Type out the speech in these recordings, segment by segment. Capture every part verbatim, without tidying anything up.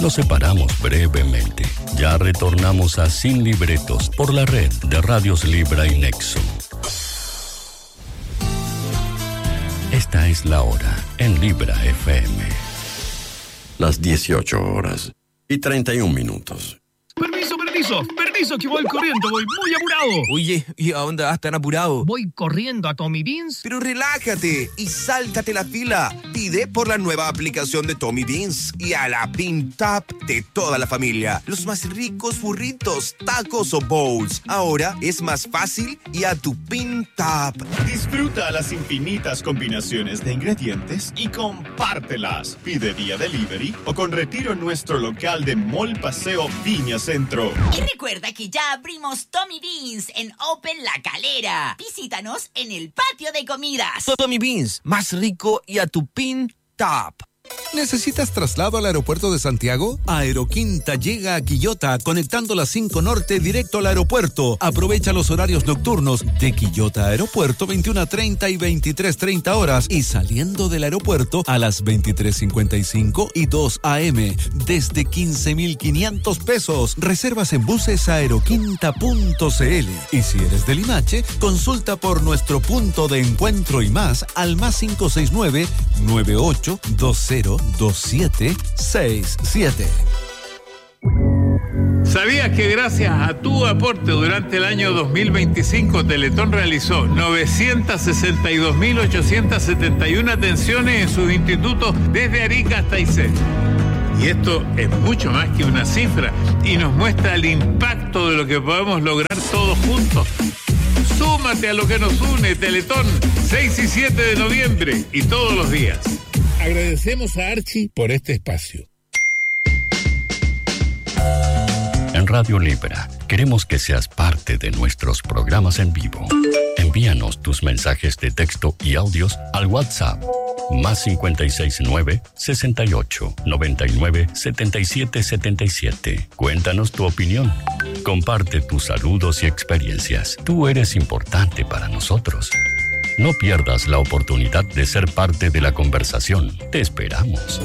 Nos separamos brevemente. Ya retornamos a Sin Libretos por la red de Radios Libra y Nexo. Esta es la hora en Libra F M. Las dieciocho horas y treinta y un minutos. Permiso, permiso, permiso, que voy corriendo, voy muy apurado. Oye, ¿y a dónde vas tan apurado? Voy corriendo a Tommy Beans. Pero relájate y sáltate la fila. Pide por la nueva aplicación de Tommy Beans y a la Bean Tap de toda la familia. Los más ricos burritos, tacos o bowls. Ahora es más fácil y a tu Bean Tap. Disfruta las infinitas combinaciones de ingredientes y compártelas. Pide vía delivery o con retiro en nuestro local de Mall Paseo Viña Centro. Y recuerda que ya abrimos Tommy Beans en Open La Calera. Visítanos en el patio de comidas. Tommy Beans, más rico y a tu Bean Tap. ¿Necesitas traslado al aeropuerto de Santiago? Aeroquinta llega a Quillota, conectando la cinco Norte directo al aeropuerto. Aprovecha los horarios nocturnos de Quillota Aeropuerto, veintiuna treinta y veintitrés treinta horas, y saliendo del aeropuerto a las veintitrés cincuenta y cinco y dos a eme, desde quince mil quinientos pesos. Reservas en buses aeroquinta punto cl. Y si eres de Limache, consulta por nuestro punto de encuentro y más al más cinco seis nueve, nueve ocho dos cero dos siete seis siete. ¿Sabías que gracias a tu aporte durante el año dos mil veinticinco Teletón realizó novecientas sesenta y dos mil ochocientas setenta y una atenciones en sus institutos desde Arica hasta Aysén? Y esto es mucho más que una cifra y nos muestra el impacto de lo que podemos lograr todos juntos. Súmate a lo que nos une, Teletón, seis y siete de noviembre y todos los días. Agradecemos a Archie por este espacio. En Radio Libra, queremos que seas parte de nuestros programas en vivo. Envíanos tus mensajes de texto y audios al WhatsApp más cincuenta y seis nueve, sesenta y ocho, noventa y nueve, setenta y siete setenta y siete. Cuéntanos tu opinión. Comparte tus saludos y experiencias. Tú eres importante para nosotros. No pierdas la oportunidad de ser parte de la conversación. Te esperamos.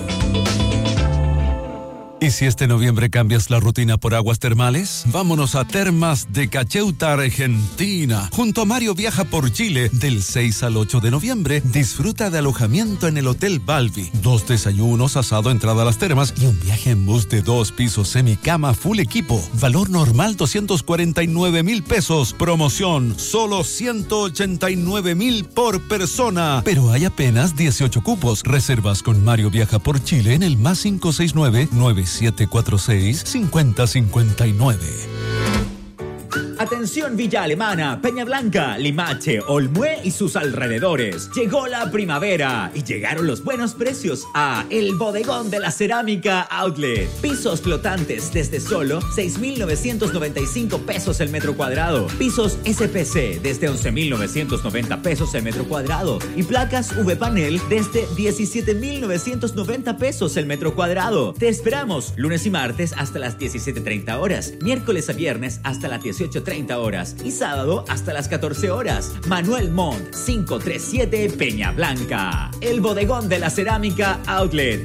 ¿Y si este noviembre cambias la rutina por aguas termales? Vámonos a Termas de Cacheuta, Argentina. Junto a Mario Viaja por Chile, del seis al ocho de noviembre, disfruta de alojamiento en el Hotel Balbi. Dos desayunos, asado, entrada a las termas y un viaje en bus de dos pisos, semicama, full equipo. Valor normal doscientos cuarenta y nueve mil pesos. Promoción, solo ciento ochenta y nueve mil por persona. Pero hay apenas dieciocho cupos. Reservas con Mario Viaja por Chile en el más cinco seis nueve, nueve siete cuatro seis, cinco cero cinco nueve. Atención Villa Alemana, Peña Blanca, Limache, Olmué y sus alrededores. Llegó la primavera y llegaron los buenos precios a El Bodegón de la Cerámica Outlet. Pisos flotantes desde solo seis mil novecientos noventa y cinco pesos el metro cuadrado. Pisos ese pe ce desde once mil novecientos noventa pesos el metro cuadrado. Y placas V-Panel desde diecisiete mil novecientos noventa pesos el metro cuadrado. Te esperamos lunes y martes hasta las diecisiete treinta horas, miércoles a viernes hasta las dieciocho treinta horas y sábado hasta las catorce horas. Manuel Montt, quinientos treinta y siete Peña Blanca. El Bodegón de la Cerámica Outlet.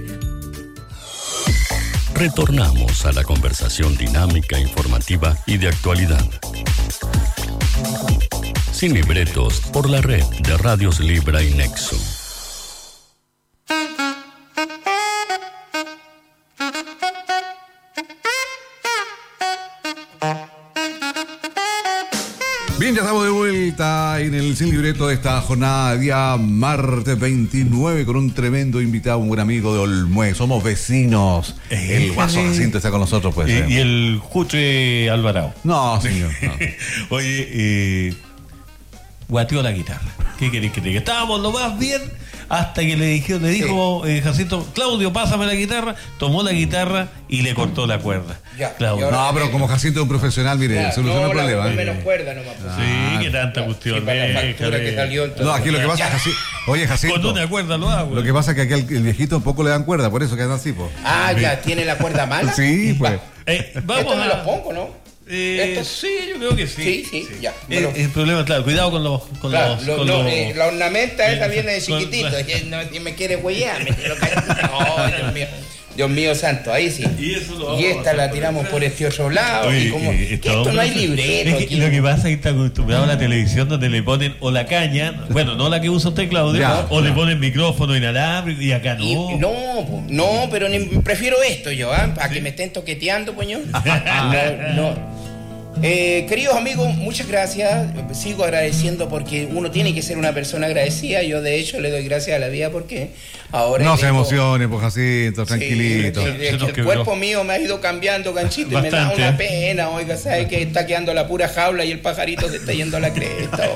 Retornamos a la conversación dinámica, informativa y de actualidad. Sin libretos por la red de Radios Libra y Nexo. Bien, ya estamos de vuelta en el Sin Libreto de esta jornada, día martes veintinueve, con un tremendo invitado, un buen amigo de Olmué. Somos vecinos. El Guaso Jacinto está con nosotros, pues. Eh, y el Jutre Alvarado. No, señor. No. Oye, eh, guateó la guitarra. ¿Qué querés que te diga? Estábamos lo más bien hasta que le dijo, le dijo sí. eh, Jacinto, Claudio, pásame la guitarra. Tomó la guitarra y le cortó la cuerda. Ya, Claudio. No, pero como Jacinto es un profesional, mire, claro, solucionó no, el problema. No, menos cuerda nomás. Ah, sí, que tanta no, cuestión. Sí, para la factura que salió, entonces, no, aquí lo que pasa es Jacinto. Oye, Jacinto. Con una cuerda lo hago. Lo que pasa es que aquí el, el viejito un poco le dan cuerda, por eso que anda así, pues. Ah, sí. Ya, ¿tiene la cuerda mala? Sí, pues. Eh, vamos Esto a... me lo pongo, ¿no? Eh, sí, yo creo que sí. Sí, sí, sí. Ya. El, el problema, claro, cuidado con los. Con claro, los, lo, con no, los eh, la ornamenta esa viene de chiquitito. Con, y, no, y me quiere huellar. Me quiero caer. No, Dios mío. Dios mío santo, ahí sí. Y, eso lo y esta la tiramos por este otro lado. Oye, y como, eh, que esta esto otra- no hay libreto. Es que aquí. lo que pasa es que está acostumbrado a la televisión donde le ponen o la caña, bueno, no la que usa usted, Claudio, Ya. o le ponen micrófono inalámbrico y acá no. Y- no, po, no, pero ni- prefiero esto yo, ¿ah? Para que me estén toqueteando, poñón. No, no. Eh, queridos amigos, muchas gracias. Sigo agradeciendo porque uno tiene que ser una persona agradecida. Yo, de hecho, le doy gracias a la vida porque ahora. No se tengo- emocione, pues Jacinto, tranquilito. Sí, es que el cuerpo mío me ha ido cambiando, ganchito, y me da Bastante, una ¿eh? pena. Oiga, ¿sabe que está quedando la pura jaula y el pajarito se está yendo a la cresta?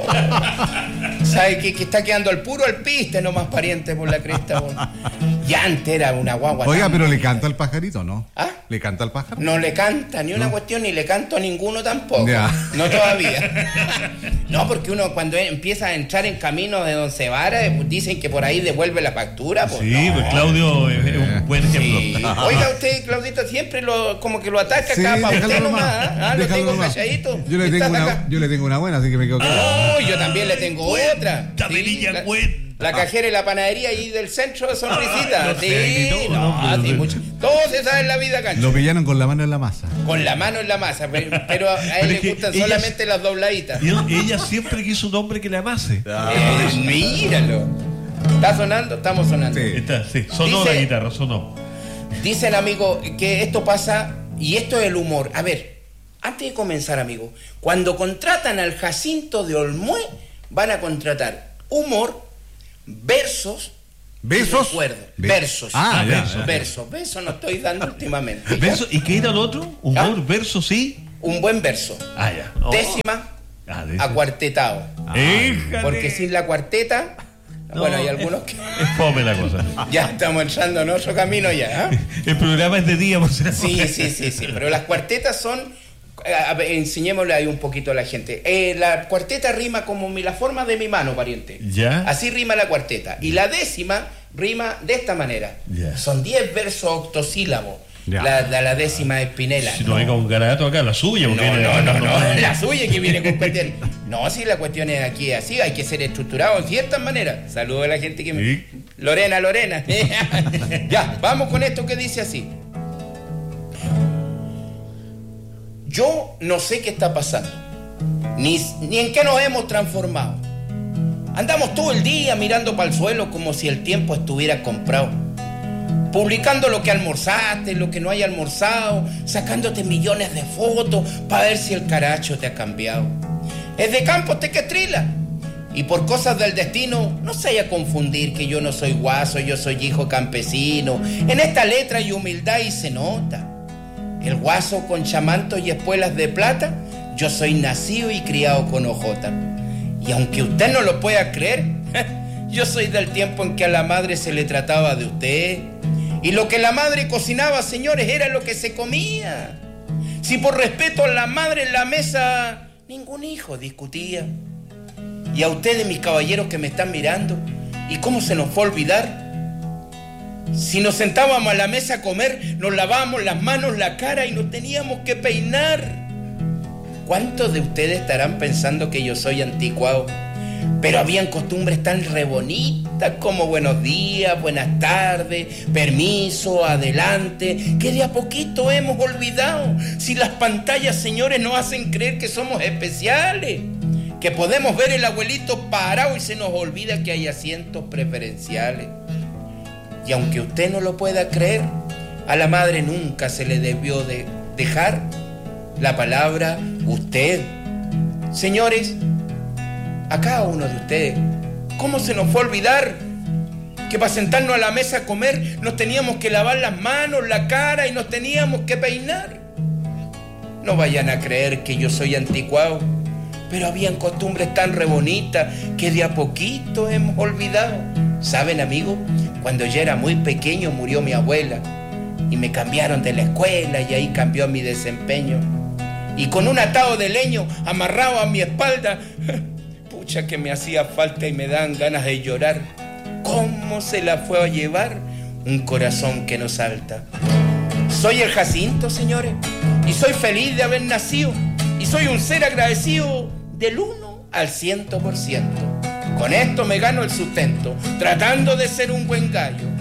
Oh. ¿Sabe que, que está quedando al puro alpiste nomás pariente por la cresta? Oh. Ya antes era una guagua. Oiga, tan- pero le canta al pajarito, ¿no? ¿Ah? ¿Le canta al pájaro? No le canta ni una No. cuestión, ni le canto a ninguno tampoco. Ya. No todavía. No, porque uno cuando empieza a entrar en camino de Don Cebara, eh, pues dicen que por ahí devuelve la factura. Pues, Sí, no. pues Claudio es es un buen ejemplo. Oiga, usted, Claudito, siempre lo, como que lo ataca Sí, acá para déjalo usted nomás, nomás. ¿ah? Lo déjalo tengo nomás. calladito. Yo le, Está tengo acá. una, yo le tengo una buena, así que me quedo callado. No, yo también le tengo otra. Sí, la, la cajera y la panadería ahí del centro de Sonrisita. Ah, no Sí, sé, ni todo, no, no, sí, pero- mucho. Todo se sabe en la vida, cancha. Lo pillaron con la mano en la masa. Con la mano en la masa, pero, pero a él Pero le es que gustan ella- solamente las dobladitas. Y él- ella siempre quiso un hombre que le amase. Eh, míralo. ¿Está sonando? Estamos sonando. Está, sí, sonó Dice- la guitarra, sonó. Dicen, amigo, que esto pasa, y esto es el humor. A ver, antes de comenzar, amigo, cuando contratan al Jacinto de Olmué, van a contratar humor, versos. ¿Versos? y recuerdo. Ve- Versos. Ah, ya. versos. Versos. Versos no estoy dando últimamente. ¿ya? Verso, ¿y qué era el otro? Humor, ¿Ah? verso, sí. Un buen verso. Ah, ya. Oh. Décima, Ah, décima. acuartetado. Híjale. Porque sin la cuarteta, No, bueno, hay es- algunos que Es fome la cosa. ya estamos entrando en otro camino ya. ¿ah? El programa es de día, por si acaso. Sí, sí, sí, sí. Pero las cuartetas son. A ver, enseñémosle ahí un poquito a la gente. Eh, la cuarteta rima como mi, la forma de mi mano, pariente. Ya. Así rima la cuarteta. Y la décima rima de esta manera. Ya. Son diez versos octosílabos. Ya. La, la, la décima espinela. Si no venga un garato acá, la suya. No, porque no, no, no, no. la suya que viene con cuestión. No, si la cuestión es aquí así, hay que ser estructurado en ciertas maneras. Saludo a la gente que me... Lorena, Lorena. Ya, vamos con esto que dice así. Yo no sé qué está pasando, ni, ni en qué nos hemos transformado. Andamos todo el día mirando para el suelo como si el tiempo estuviera comprado. Publicando lo que almorzaste, lo que no hay almorzado, sacándote millones de fotos para ver si el caracho te ha cambiado. Es de campo te que trila. Y por cosas del destino, no se haya a confundir que yo no soy guaso, yo soy hijo campesino. En esta letra hay humildad y se nota. El guaso con chamantos y espuelas de plata, yo soy nacido y criado con ojota. Y aunque usted no lo pueda creer, yo soy del tiempo en que a la madre se le trataba de usted. Y lo que la madre cocinaba, señores, era lo que se comía. Si por respeto a la madre en la mesa, ningún hijo discutía. Y a ustedes, mis caballeros que me están mirando, ¿y cómo se nos fue a olvidar? Si nos sentábamos a la mesa a comer, nos lavábamos las manos, la cara y nos teníamos que peinar. ¿Cuántos de ustedes estarán pensando que yo soy anticuado? Pero habían costumbres tan re bonitas como buenos días, buenas tardes, permiso, adelante, que de a poquito hemos olvidado. Si las pantallas, señores, nos hacen creer que somos especiales, que podemos ver el abuelito parado y se nos olvida que hay asientos preferenciales. Y aunque usted no lo pueda creer, a la madre nunca se le debió de dejar la palabra usted. Señores, a cada uno de ustedes, ¿cómo se nos fue a olvidar que para sentarnos a la mesa a comer nos teníamos que lavar las manos, la cara y nos teníamos que peinar? No vayan a creer que yo soy anticuado, pero habían costumbres tan re bonitas que de a poquito hemos olvidado. ¿Saben, amigos? Cuando yo era muy pequeño murió mi abuela y me cambiaron de la escuela y ahí cambió mi desempeño. Y con un atado de leño amarrado a mi espalda, pucha que me hacía falta y me dan ganas de llorar. ¿Cómo se la fue a llevar un corazón que no salta? Soy el Jacinto, señores, y soy feliz de haber nacido, y soy un ser agradecido del uno al ciento por ciento. Con esto me gano el sustento, tratando de ser un buen gallo.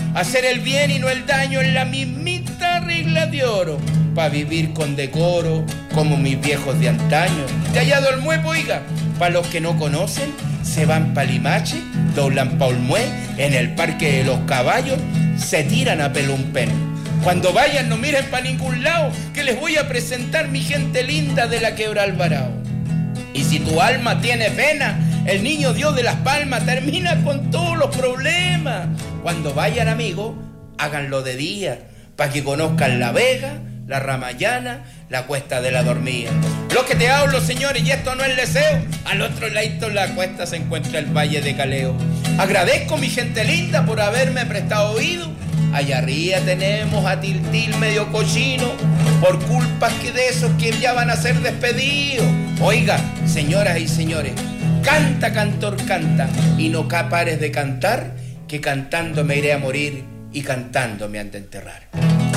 hacer el bien y no el daño es la mismita regla de oro, para vivir con decoro como mis viejos de antaño. De allá de Olmué, oiga, para los que no conocen, se van pa' Limache, doblan pa' Olmué, en el Parque de los Caballos, se tiran a Pelumpén. Cuando vayan no miren pa' ningún lado, que les voy a presentar mi gente linda de la Quebra Alvarado. Y si tu alma tiene pena, el niño Dios de las Palmas termina con todos los problemas. Cuando vayan, amigos, háganlo de día, para que conozcan La Vega, la Ramayana, la Cuesta de la Dormida. Lo que te hablo, señores, y esto no es deseo, al otro lado de la cuesta se encuentra el Valle de Caleo. Agradezco, mi gente linda, por haberme prestado oído. Allá arriba tenemos a Tiltil medio cochino, por culpas que de esos que ya van a ser despedidos. Oiga, señoras y señores, canta, cantor, canta, y no pares de cantar, que cantando me iré a morir y cantando me han de enterrar.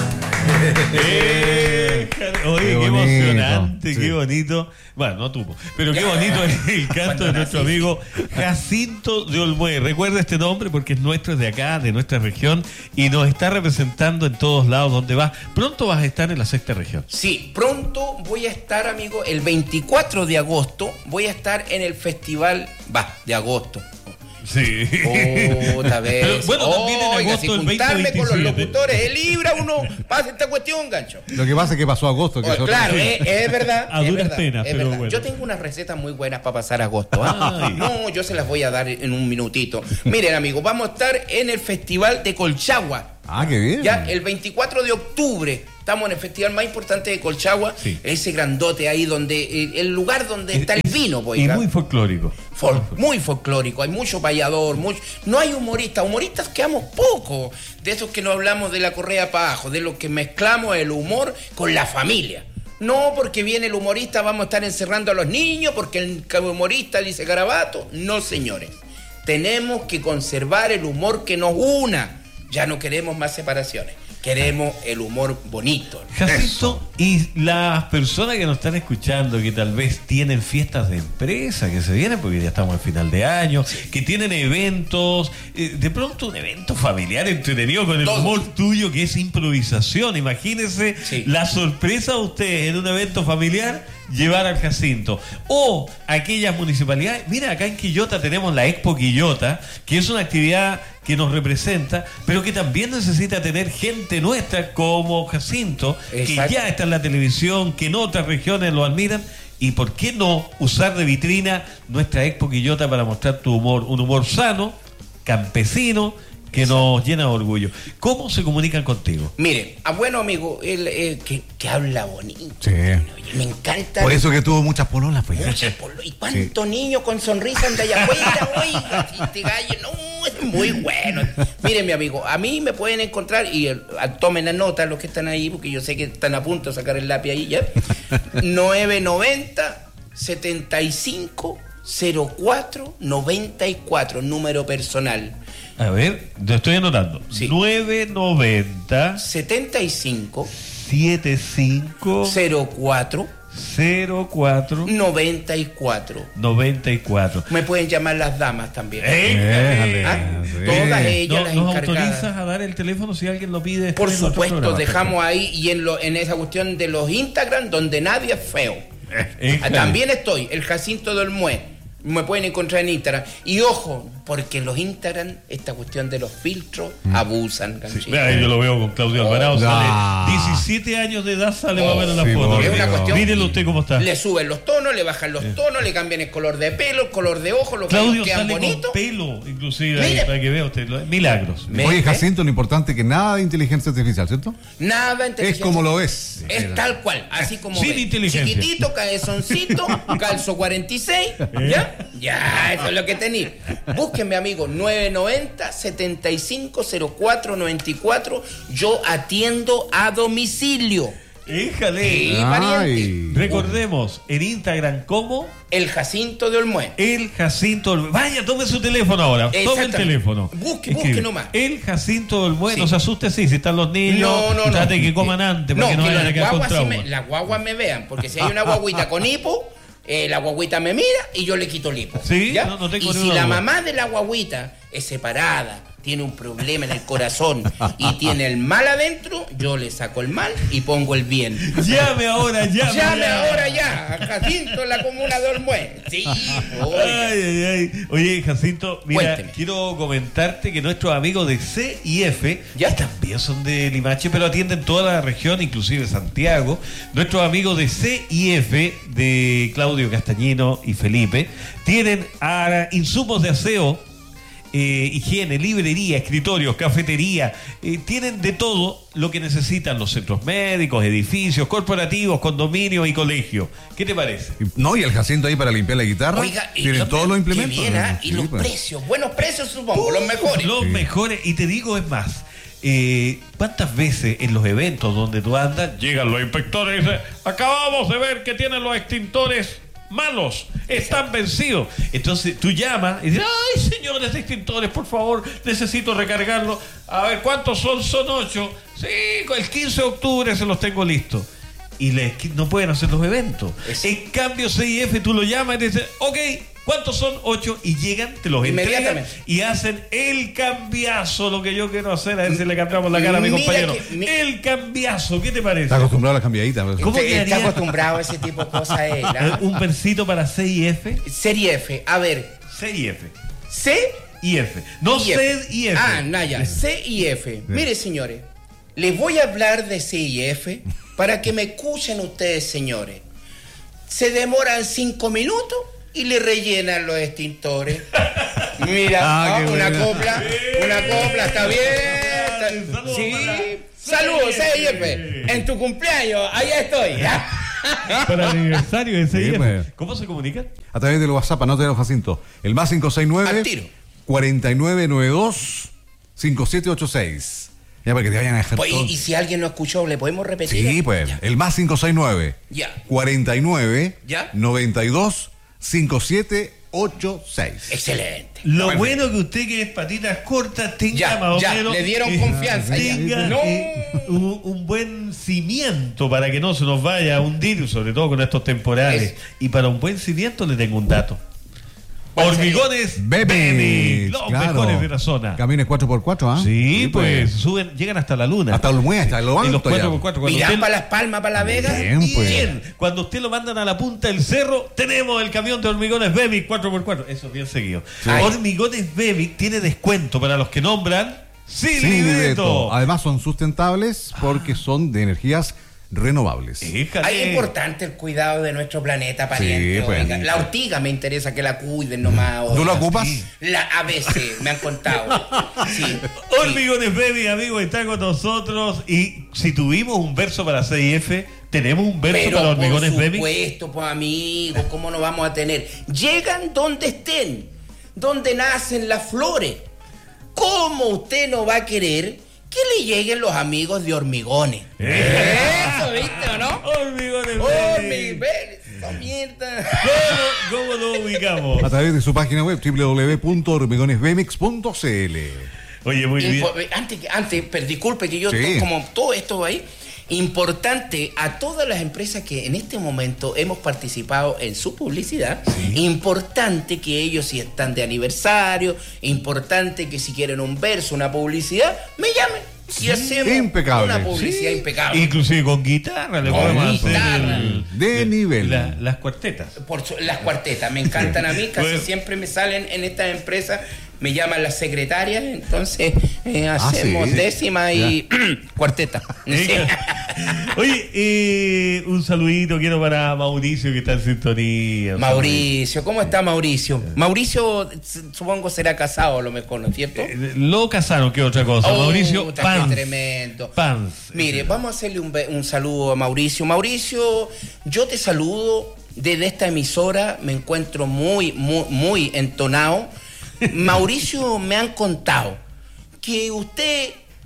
Eh, oye, qué, qué emocionante, sí. Qué bonito. Bueno, no tuvo, pero qué bonito es el canto de nuestro amigo Jacinto de Olmué. Recuerda este nombre porque es nuestro, es de acá, de nuestra región, y nos está representando en todos lados donde vas. Pronto vas a estar en la sexta región. Sí, pronto voy a estar, amigo, el veinticuatro de agosto, voy a estar en el festival, va, de agosto. Sí. Otra vez. Pero, bueno, también en Oiga, agosto si del juntarme veinte con los veintisiete. locutores, el Libra, uno pasa esta cuestión, gancho. Lo que pasa es que pasó agosto. Que Oh, es claro, otro... es, es verdad. A es duras verdad, penas, es pero verdad. bueno. Yo tengo unas recetas muy buenas para pasar agosto. ¿Ah? Ay. No, yo se las voy a dar en un minutito. Miren, amigos, vamos a estar en el Festival de Colchagua. Ah, qué bien. Ya, el veinticuatro de octubre. Estamos en el festival más importante de Colchagua, Sí. ese grandote ahí donde, el lugar donde está el vino, pues. Y muy folclórico. Fol- muy folclórico, hay mucho payador, mucho, no hay humoristas, humoristas quedamos poco, de esos que no hablamos de la correa para abajo, de los que mezclamos el humor con la familia. No porque viene el humorista vamos a estar encerrando a los niños, porque el humorista dice garabato. No, señores, tenemos que conservar el humor que nos una, ya no queremos más separaciones. Queremos el humor bonito. Jacinto, y las personas que nos están escuchando, que tal vez tienen fiestas de empresa que se vienen, porque ya estamos al final de año, sí. Que tienen eventos, eh, de pronto un evento familiar entretenido con el Todo. humor tuyo, que es improvisación. Imagínense Sí. la sorpresa de ustedes en un evento familiar, llevar al Jacinto. O aquellas municipalidades. Mira, acá en Quillota tenemos la Expo Quillota, que es una actividad que nos representa, pero que también necesita tener gente nuestra como Jacinto, Exacto. que ya está en la televisión, que en otras regiones lo admiran. Y por qué no usar de vitrina nuestra Expo Quillota para mostrar tu humor, un humor sano, campesino, que nos llena de orgullo. ¿Cómo se comunican contigo? Mire, a bueno amigo, él eh, que, que habla bonito. Sí. Oye, me encanta. Por eso que tuvo muchas pololas, pues. Muchas polo- ¿Y cuántos niños con sonrisa andan allá afuera? Oiga, si este gallo, no, es muy bueno. Miren, mi amigo, a mí me pueden encontrar, y eh, tomen la nota los que están ahí, porque yo sé que están a punto de sacar el lápiz ahí ya. nueve noventa, setenta y cinco, cero cuatro, noventa y cuatro, número personal. A ver, lo estoy anotando. Sí. nueve noventa, setenta y cinco, setenta y cinco, cero cuatro, cero cuatro, noventa y cuatro. noventa y cuatro. Me pueden llamar las damas también. ¡Eh! ¿Ah? Sí. Todas ellas ¿No, las ¿Nos encargadas. autorizas a dar el teléfono si alguien lo pide? Por después en otro supuesto, programa? dejamos ahí y en, lo, en esa cuestión de los Instagram donde nadie es feo. Eh, Ah, También estoy, el Jacinto del Mue. Me pueden encontrar en Instagram. Y ojo, porque en los Instagram, esta cuestión de los filtros, abusan. Sí, ganchito. mira, yo lo veo con Claudio Alvarado. Ah. Sale diecisiete años de edad, sale más o menos la sí, foto. por Es una cuestión- Mírelo usted cómo está. Le suben los tonos, le bajan los tonos, le cambian el color de pelo, el color de ojo, los Claudio que quedan sale bonitos. con pelo, inclusive, ahí, Mire. para que vea usted. lo- Milagros. Me- Oye, ¿eh? Jacinto, lo importante es que nada de inteligencia artificial, ¿cierto? Nada Es inteligencia. como lo es. Es tal cual, así como Sin ve. inteligencia. Chiquitito, cabezoncito, calzo cuarenta y seis, ¿ya? Ya, eso es lo que tenía. Búsquenme, amigo, nueve noventa, setenta y cinco, cero cuatro, noventa y cuatro. Yo atiendo a domicilio. Éjale. Sí, pariente. Ay. Recordemos, en Instagram, ¿cómo? El Jacinto de Olmué. El Jacinto del... Vaya, tome su teléfono ahora. Tome el Exactamente. teléfono. Busque, Escribe. busque nomás. El Jacinto del Mue. Sí. No se asuste así, si están los niños. No, no, no. Trate que coman antes para que no que vayan a las quedar con guaguas, sí trauma. me, las guaguas me vean, porque si hay una guaguita con hipo, eh, la guaguita me mira y yo le quito el hipo. Sí, ¿ya? no, no tengo Y si ninguna la duda. mamá de la guaguita es separada, tiene un problema en el corazón y tiene el mal adentro, yo le saco el mal y pongo el bien. Llame ahora, llame. Llame ya. ahora ya, a Jacinto en la comuna de Olmué. Sí, oiga. Ay, ay, ay. Oye, Jacinto, mira, Cuénteme. quiero comentarte que nuestros amigos de C I F, ya también son de Limache, pero atienden toda la región, inclusive Santiago. Nuestros amigos de C I F, de Claudio Castañino y Felipe, tienen ah, insumos de aseo, Eh, higiene, librería, escritorios, cafetería, eh, tienen de todo lo que necesitan los centros médicos, edificios, corporativos, condominios y colegios. ¿Qué te parece? No, y el Jacinto ahí para limpiar la guitarra. Oiga, y tienen lo- todos los qué implementos. bien, ¿ah? Y Sí, los pues. precios, buenos precios supongo, los Uh, mejores. Los Sí. mejores. Y te digo, es más, eh, ¿cuántas veces en los eventos donde tú andas llegan los inspectores y dicen, acabamos de ver que tienen los extintores malos, están vencidos? Entonces tú llamas y dices, ay señores extintores, por favor, necesito recargarlo. A ver, ¿cuántos son? Son ocho. Sí, el quince de octubre se los tengo listos. Y les, no pueden hacer los eventos. En cambio, C I F tú lo llamas y te dices, ok, ¿cuántos son? Ocho. Y llegan, te los entregan Inmediatamente. y hacen el cambiazo, lo que yo quiero hacer, a ver si le cambiamos la cara a mi Mira compañero. que- mi- El cambiazo, ¿qué te parece? Está acostumbrado a las cambiaditas. pues. ¿Cómo Usted está quedaría? acostumbrado a ese tipo de cosas él, ¿ah? Un versito para C I F. Serie F, a ver, C I F. C I F. No I F. C I F. Ah, Naya, C I F. Mire, señores, les voy a hablar de C I F para que me escuchen ustedes, señores. Se demoran cinco minutos y le rellenan los extintores. Mira, Ah, ah, qué una buena. copla, una copla, está bien. está- Saludos Sí, para saludos, C I F. C I F. En tu cumpleaños, allá estoy. Para el aniversario de C I F. Sí, pues. ¿Cómo se comunican? A través del WhatsApp, anótelo, Jacinto. El más cinco seis nueve Al tiro. cuarenta y nueve noventa y dos cincuenta y siete ochenta y seis. Ya, para que te vayan a dejar Pues, todo. y, y si alguien no escuchó, ¿le podemos repetir? Sí, pues. El más cinco seis nueve Ya. cuarenta y nueve Ya. noventa y dos cincuenta y siete ochenta y seis. Excelente. Lo Bueno. bueno que usted que es patitas cortas tenga Ya, más o ya, menos, le dieron eh, confianza, ya. tenga No. eh, un, un buen cimiento para que no se nos vaya a hundir, sobre todo con estos temporales. Es- Y para un buen cimiento le tengo un dato. ¿Cuál sería? Hormigones Bebe. Bebe, los mejores de la zona. Camiones cuatro por cuatro, ¿ah? Sí, pues suben, llegan hasta la luna. Hasta Olmué, hasta lo Y los alto ya. cuatro por cuatro. Cuando Mirá usted- para Las Palmas, para La Vega. Bien, pues. Bien, cuando usted lo mandan a la punta del cerro, tenemos el camión de Hormigones Bebic cuatro por cuatro. Eso es bien seguido. Ay. Hormigones Bebic tiene descuento para los que nombran sin, Sin libreto. libreto. Además son sustentables porque son de energías renovables. Híjale. Es importante el cuidado de nuestro planeta, pariente. Sí, pues. oiga. La ortiga me interesa que la cuiden nomás. ¿Tú la oiga. ocupas? Sí. La, a veces, me han contado. Sí. Hormigones Bebic, amigo, está con nosotros. Y si tuvimos un verso para C I F, tenemos un verso Pero para por Hormigones Bebic. supuesto, pues amigos, ¿cómo no vamos a tener? Llegan donde estén, donde nacen las flores. ¿Cómo usted no va a querer que le lleguen los amigos de Hormigones? Eso, ¿viste o no? Hormigones Hormi- Bebic. ve, esa mierda. ¿Cómo, cómo lo ubicamos? A través de su página web doble u doble u doble u punto hormigones bemix punto c l. Oye, muy bien. Info- antes, que- antes, pero disculpe que yo, Sí. to- como todo esto ahí, importante a todas las empresas que en este momento hemos participado en su publicidad, importante que ellos si están de aniversario, importante que si quieren un verso, una publicidad, me llamen y hacemos impecable. una publicidad Sí. impecable. Inclusive con guitarra le Con podemos hacer guitarra. el- De nivel. la- las cuartetas. Por su- las cuartetas, me encantan a mí, casi Pues- siempre me salen en estas empresas, me llaman las secretarias, entonces eh, Ah, hacemos sí. décima y cuarteta. Sí. Oye, eh, un saludito quiero para Mauricio que está en sintonía. Un Mauricio, ¿cómo está Mauricio? Mauricio, s- supongo será casado a lo mejor, ¿no es cierto? saludito. Lo casaron, ¿qué otra cosa? Oh, Mauricio puta, Pans. qué tremendo. Pans. Mire, vamos a hacerle un, be- un saludo a Mauricio. Mauricio, yo te saludo desde esta emisora, me encuentro muy, muy, muy entonado. Mauricio, me han contado que usted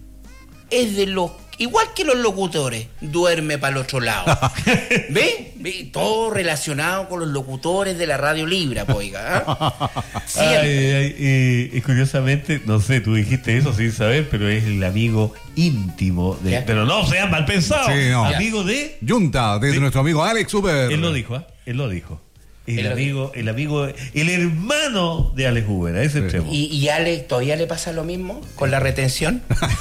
es de los, igual que los locutores, duerme para el otro lado. ¿Ve? ¿Ve? Todo relacionado con los locutores de la Radio Libra, pues, oiga. ¿ah? Ay, Siempre. ay, eh, y curiosamente, no sé, tú dijiste eso sin saber, pero es el amigo íntimo de. ¿Ya? Pero no sean mal pensados. Sí, no. Amigo de. Junta, desde Sí. nuestro amigo Alex Uber. Él lo dijo, ¿ah? Él lo dijo. El, el amigo, el amigo, el hermano de Alex Huber, a ese extremo. ¿Y, y Alex todavía le pasa lo mismo con la retención?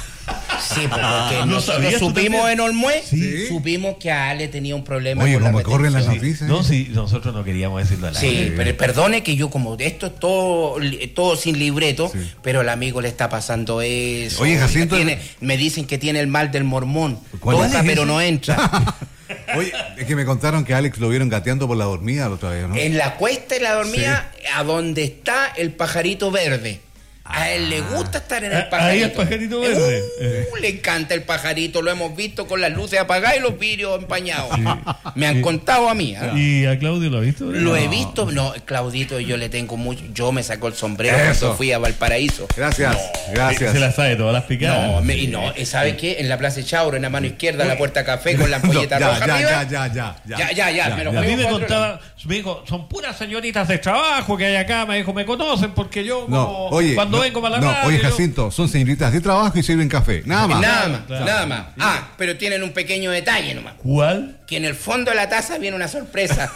Sí, porque ¿No nosotros supimos también? en Olmué, ¿Sí? supimos que Ale tenía un problema Oye, con la como corren las retención. noticias. No, sí, nosotros no queríamos decirlo al aire. Sí, pero perdone que yo como esto es todo, todo sin libreto, Sí. pero al amigo le está pasando eso. Oye, Jacinto, tiene- me dicen que tiene el mal del mormón. ¿Cuál Toca, es pero ese? no entra. Oye, es que me contaron que a Alex lo vieron gateando por la dormida la otra vez, ¿no? En la cuesta y la dormida, a donde está el pajarito verde. A él le gusta estar en el Ah, pajarito. ahí el pajarito verde. Uh, le encanta el pajarito, lo hemos visto con las luces apagadas y los vidrios empañados. Me han Sí. contado a mí. ¿eh? ¿Y a Claudio lo ha visto? Lo he No. visto, no, Claudito, yo le tengo mucho, yo me saco el sombrero Eso. cuando fui a Valparaíso. Gracias, gracias. Se la sabe todas las picadas. No, me, y no, ¿sabe qué? En la Plaza Chauro, en la mano izquierda, la puerta café con la ampolleta No, ya, roja ya, arriba. ya, ya, ya, Ya, ya, ya, me lo A mí juego me por otro contaba, me dijo, son puras señoritas de trabajo que hay acá, me dijo, me conocen porque yo No, como oye, cuando no, vengo para la no, radio, oye, yo- Jacinto, son señoritas de trabajo y sirven café, nada más. Nada más, Claro. nada más. Ah, pero tienen un pequeño detalle nomás. ¿Cuál? Que en el fondo de la taza viene una sorpresa.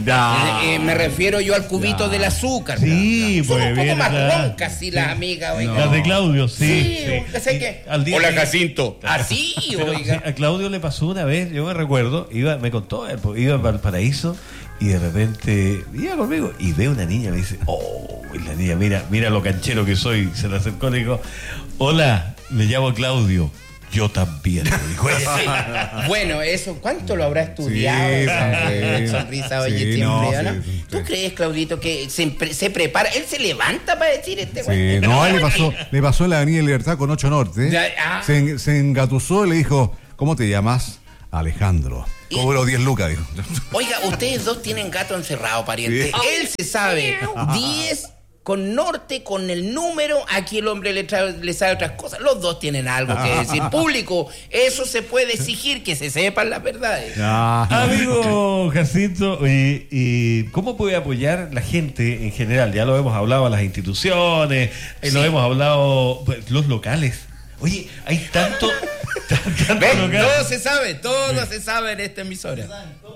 Ya. Eh, eh, me refiero yo al cubito Ya. del azúcar. Sí, Son pues un poco viene más la- roncas, sí, las amigas, oiga. Las de Claudio, sí. Sí, sí. sé que- Al día Hola, que- Jacinto. Así, Pero, oiga. sí, a Claudio le pasó una vez, yo me recuerdo, iba, me contó, él, pues, iba a Valparaíso y de repente iba conmigo y ve una niña, me dice, oh, y la niña, mira, mira lo canchero que soy, se le acercó y le dijo, hola, me llamo Claudio, yo también, le dijo ella. Bueno, eso, ¿cuánto lo habrá estudiado? Sí, esa sí. sonrisa, oye, Sí, siempre, no, ¿no? sí, sí, ¿Tú sí. crees, Claudito, que se, pre- se prepara? Él se levanta para decir este güey. Sí, no, a él le pasó, le pasó en la Avenida Libertad con ocho Norte. Ya, ah. Se, en- se engatusó y le dijo, ¿cómo te llamas? Alejandro. Cobró diez lucas, dijo. Oiga, ustedes dos tienen gato encerrado, pariente. Sí. Él se sabe diez con norte, con el número. Aquí el hombre le, trae, le sabe otras cosas. Los dos tienen algo que decir. Público, eso se puede exigir, que se sepan las verdades. Amigo Jacinto, y, y ¿cómo puede apoyar la gente en general? Ya lo hemos hablado a las instituciones, eh, lo Sí. hemos hablado pues, los locales. Oye, hay tanto, tan- tanto ¿Ven? local. Todo se sabe, todo se sabe en esta emisora.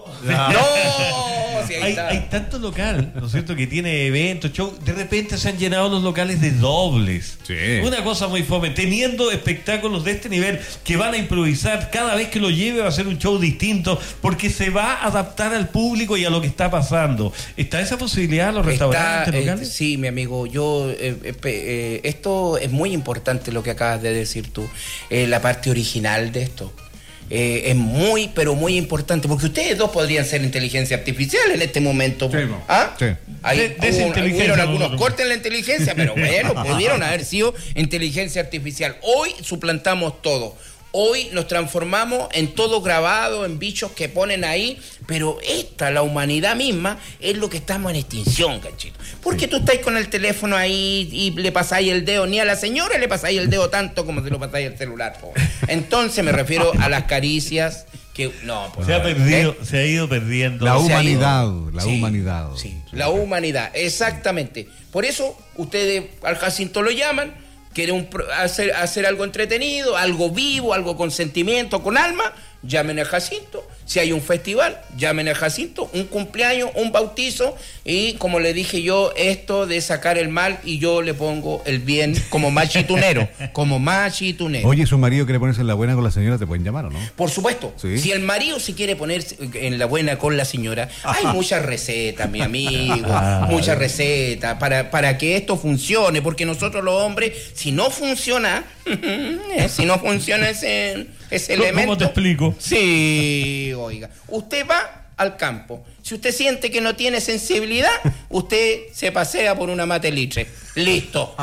No, si ahí hay, está. hay tanto local, ¿no es cierto?, que tiene eventos, show. De repente se han llenado los locales de dobles. Sí. Una cosa muy fome, teniendo espectáculos de este nivel que van a improvisar. Cada vez que lo lleve va a ser un show distinto porque se va a adaptar al público y a lo que está pasando. ¿Está esa posibilidad en los restaurantes Está, eh, locales? sí, mi amigo, yo eh, eh, pe- eh, esto es muy importante lo que acabas de decir tú, eh, la parte original de esto. Eh, es muy, pero muy importante, porque ustedes dos podrían ser inteligencia artificial en este momento. Sí, no. ¿Ah? Sí. Ahí De- hubo- desinteligencia hubieron algunos nosotros. cortes en la inteligencia, pero bueno, pudieron haber sido inteligencia artificial. Hoy suplantamos todo. Hoy nos transformamos en todo grabado, en bichos que ponen ahí, pero esta, la humanidad misma, es lo que estamos en extinción, cachito. Porque tú estás con el teléfono ahí y le pasáis el dedo, ni a la señora le pasáis el dedo tanto como se lo pasáis al celular. Po. Entonces me refiero a las caricias que... No, pues, Se ha ¿eh? perdido, se ha ido perdiendo. La Se ha ido. humanidad, la Sí, humanidad. Sí, la humanidad, exactamente. Por eso ustedes al Jacinto lo llaman, quieren un pro- hacer, hacer algo entretenido, algo vivo, algo con sentimiento, con alma, llamen a Jacinto. Si hay un festival, llamen a Jacinto, un cumpleaños, un bautizo, y como le dije yo, esto de sacar el mal y yo le pongo el bien como machitunero, como machitunero. Oye, su marido quiere ponerse en la buena con la señora, ¿te pueden llamar o no? Por supuesto, Sí. si el marido se quiere poner en la buena con la señora, hay muchas recetas, mi amigo, muchas recetas para, para que esto funcione, porque nosotros los hombres, si no funciona, si no funciona ese, ese ¿Cómo- elemento... cómo te explico? Sí, oiga, usted va al campo, si usted siente que no tiene sensibilidad, usted se pasea por una matelitre, listo.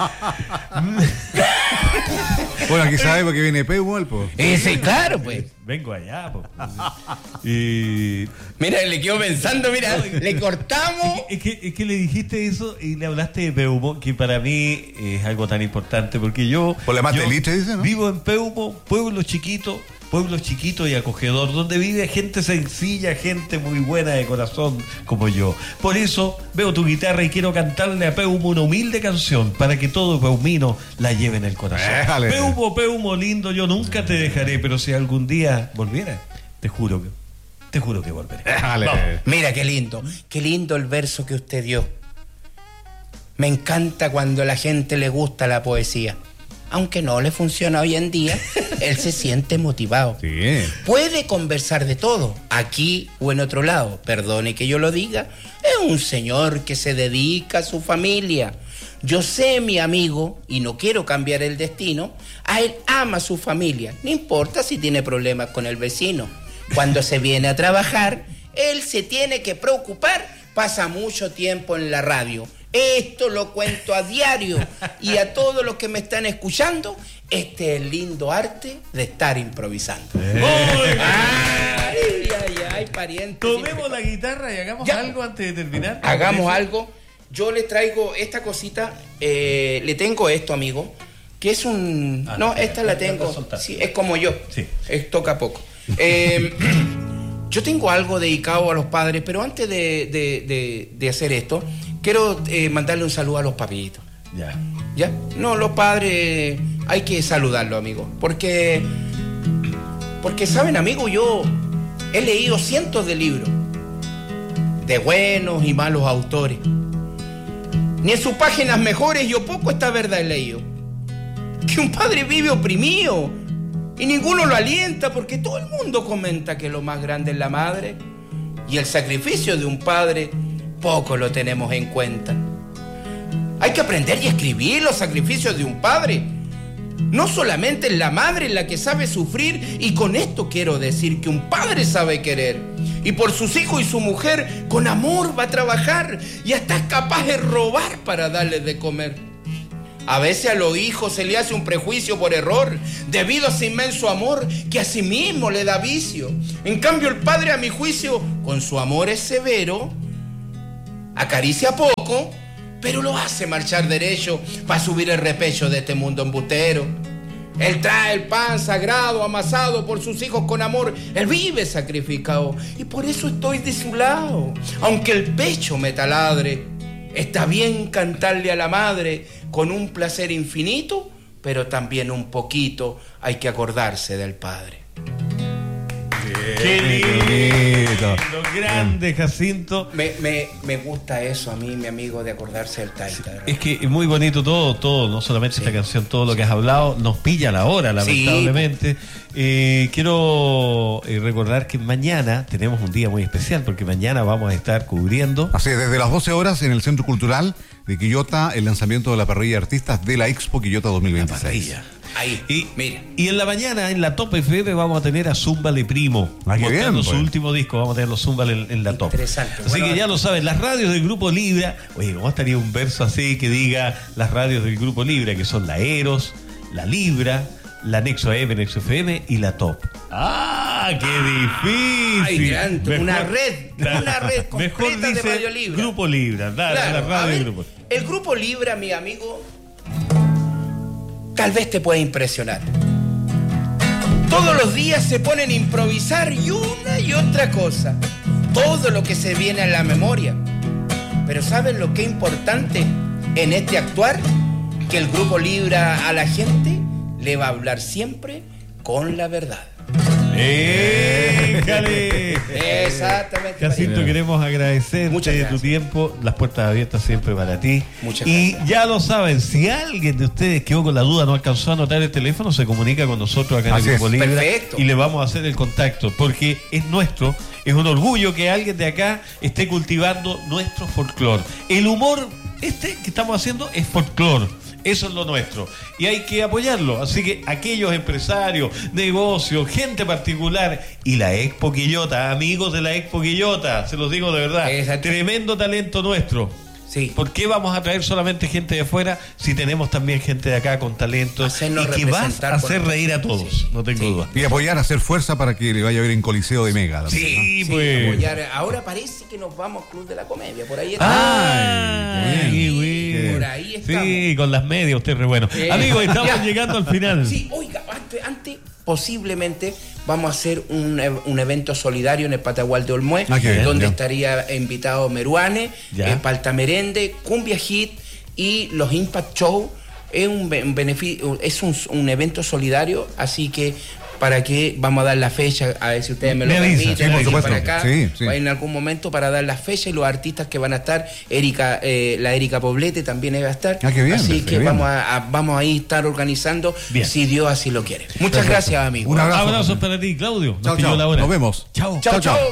Bueno, aquí sabe porque viene Peumo, pues. Ese, claro, pues. Vengo allá, po. Y Mira, le quedo pensando, mira, le cortamos. Es que, es que le dijiste eso y le hablaste de Peumo, que para mí es algo tan importante, porque yo, Por la yo Mateliche, dice, ¿no? vivo en Peumo, pueblo chiquito, pueblo chiquito y acogedor, donde vive gente sencilla, gente muy buena de corazón como yo. Por eso veo tu guitarra y quiero cantarle a Peumo una humilde canción para que todo peumino la lleve en el corazón. Déjale. Peumo, Peumo lindo, yo nunca te dejaré, pero si algún día volviera, te juro que te juro que volveré. Dale. Mira qué lindo, qué lindo el verso que usted dio. Me encanta cuando a la gente le gusta la poesía. Aunque no le funciona hoy en día, él se siente motivado. Sí. Puede conversar de todo, aquí o en otro lado. Perdone que yo lo diga, es un señor que se dedica a su familia. Yo sé, mi amigo, y no quiero cambiar el destino, a él ama a su familia. No importa si tiene problemas con el vecino. Cuando se viene a trabajar, él se tiene que preocupar. Pasa mucho tiempo en la radio. Esto lo cuento a diario. Y a todos los que me están escuchando, este es el lindo arte de estar improvisando. Eh. Ay, ay, ay, pariente. Tomemos la guitarra y hagamos Ya. algo antes de terminar. Hagamos algo. Yo le traigo esta cosita. Eh, le tengo esto, amigo. Que es un... Ah, no, no, esta la- la tengo. la soltaste. Sí, es como yo. Sí. Es, toca poco. Eh, yo tengo algo dedicado a los padres, pero antes de, de, de, de hacer esto, quiero eh, mandarle un saludo a los papitos. Ya. ¿Ya? No, los padres hay que saludarlos, amigo. Porque, porque saben, amigo, yo he leído cientos de libros de buenos y malos autores. Ni en sus páginas mejores yo poco esta verdad he leído. Que un padre vive oprimido y ninguno lo alienta, porque todo el mundo comenta que lo más grande es la madre y el sacrificio de un padre poco lo tenemos en cuenta. Hay que aprender y escribir los sacrificios de un padre. No solamente es la madre la que sabe sufrir, y con esto quiero decir que un padre sabe querer. Y por sus hijos y su mujer con amor va a trabajar y hasta es capaz de robar para darles de comer. A veces a los hijos se le hace un prejuicio por error, debido a ese inmenso amor que a sí mismo le da vicio. En cambio el padre, a mi juicio, con su amor es severo, acaricia poco, pero lo hace marchar derecho para subir el repecho de este mundo embustero. Él trae el pan sagrado amasado por sus hijos con amor. Él vive sacrificado y por eso estoy de su lado. Aunque el pecho me taladre, está bien cantarle a la madre con un placer infinito, pero también un poquito hay que acordarse del padre. ¡Qué lindo! Grande, Jacinto. Me, me, me gusta eso a mí, mi amigo, de acordarse del taita. ¿verdad? Es que es muy bonito todo, todo, no solamente Sí. esta canción, todo lo que has hablado, nos pilla la hora, lamentablemente. Eh, quiero eh, recordar que mañana tenemos un día muy especial, porque mañana vamos a estar cubriendo. Así es, desde las doce horas en el Centro Cultural de Quillota, el lanzamiento de la parrilla de artistas de la Expo Quillota dos mil veintiséis. Ahí, y, mira. Y en la mañana, en la Top F M, vamos a tener a Zúmbale Primo. Ah, qué mostrando bien, su pues. último disco, vamos a tener los Zúmbale en, en la Top. Interesante. Así Bueno, que ya lo saben, las radios del Grupo Libra. Oye, ¿cómo estaría un verso así que diga las radios del Grupo Libra? Que son la Eros, la Libra, la Nexo A M, Nexo F M y la Top. ¡Ah, qué difícil! Ay, grande, Mejor- una red, una red Mejor completa de dice Radio Libra. Grupo Libra, dale, Claro, la a radio del ver, Grupo. el Grupo Libra, mi amigo, tal vez te pueda impresionar. Todos los días se ponen a improvisar y una y otra cosa. Todo lo que se viene a la memoria. Pero ¿saben lo que es importante en este actuar? Que el Grupo Libra a la gente le va a hablar siempre con la verdad. ¡Éjale! Exactamente. Jacinto, queremos agradecerte Muchas de tu gracias. tiempo, las puertas abiertas siempre para ti. Muchas y gracias. ya lo saben, si alguien de ustedes quedó con la duda, no alcanzó a anotar el teléfono, se comunica con nosotros acá en Así el Grupo es. Libra Perfecto. y le vamos a hacer el contacto, porque es nuestro, es un orgullo que alguien de acá esté cultivando nuestro folclore. El humor este que estamos haciendo es folclore. Eso es lo nuestro. Y hay que apoyarlo. Así que aquellos empresarios, negocios, gente particular y la Expo Quillota, amigos de la Expo Quillota, se los digo de verdad. Exacto. Tremendo talento nuestro. Sí. ¿Por qué vamos a traer solamente gente de afuera si tenemos también gente de acá con talento Hacernos y que vas representar a por hacer nosotros. reír a todos? Sí. No tengo Sí. duda. Y apoyar, hacer fuerza para que le vaya a ver en Coliseo de Mega. también, ¿no? Sí, Sí, pues. apoyar. Ahora parece que nos vamos al Club de la Comedia. Por ahí está. Ay, Ay, qué bueno. Por ahí estamos. Sí, con las medias, usted es re bueno. Eh, Amigos, estamos ya. llegando al final. Sí, oiga, antes, antes posiblemente vamos a hacer un, e- un evento solidario en el Patagual de Olmué, Ah, qué bien, donde ya. estaría invitado Meruane, Ya. eh, Paltamerende, Cumbia Hit y los Impact Show. Es un, be- un beneficio, es un, un evento solidario, así que para que vamos a dar la fecha, a ver si ustedes me lo Me avisa, permiten, sí, por aquí supuesto. para acá, Sí, sí. en algún momento para dar la fecha y los artistas que van a estar, Erika, eh, la Erika Poblete también va a estar. Ah, qué bien, así qué que bien. vamos a, a- vamos a ir estar organizando, Bien. si Dios así lo quiere. Muchas Perfecto. gracias, amigos. Un abrazo. Abrazo para ti, Claudio. Nos Chao, pilló chao. la hora. Nos vemos. Chao. Chao, chao.